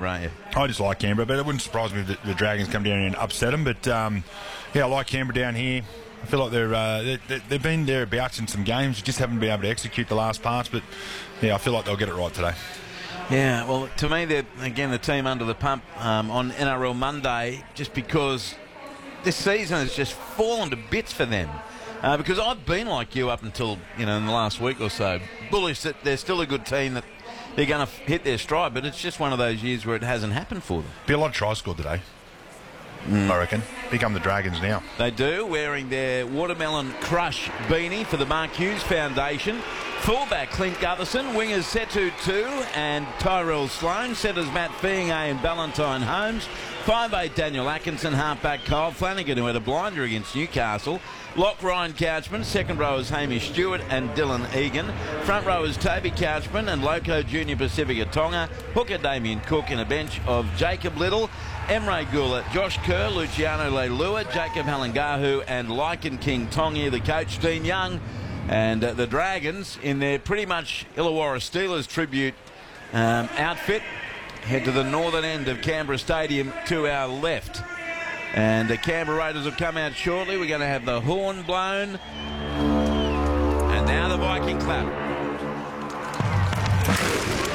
favour, aren't you? I just like Canberra, but it wouldn't surprise me if the Dragons come down here and upset them. But yeah, I like Canberra down here. I feel like they've been thereabouts in some games, just haven't been able to execute the last parts. But yeah, I feel like they'll get it right today. Yeah, well, to me, they're, again, the team under the pump on NRL Monday, just because this season has just fallen to bits for them. Because I've been like you up until, in the last week or so, bullish that they're still a good team, that they're going to hit their stride, but it's just one of those years where it hasn't happened for them. Be a lot of tries scored today, I reckon. Become the Dragons now. They do, wearing their Watermelon Crush beanie for the Mark Hughes Foundation. Fullback Clint Gutherson, wingers Setu Tu and Tyrell Sloan, setters Matt Feingay and Ballantyne Holmes, 5'8" Daniel Atkinson, halfback Kyle Flanagan, who had a blinder against Newcastle, lock Ryan Couchman, second rowers Hamish Stewart and Dylan Egan, front rowers Toby Couchman and Loco Junior Pacifica Tonga, hooker Damien Cook, and a bench of Jacob Little, Emre Gula, Josh Kerr, Luciano Leilua, Jacob Halangahu and Lycan King Tongi, the coach Dean Young. And the Dragons, in their pretty much Illawarra Steelers tribute outfit, head to the northern end of Canberra Stadium to our left. And the Canberra Raiders will come out shortly. We're going to have the horn blown. And now the Viking clap.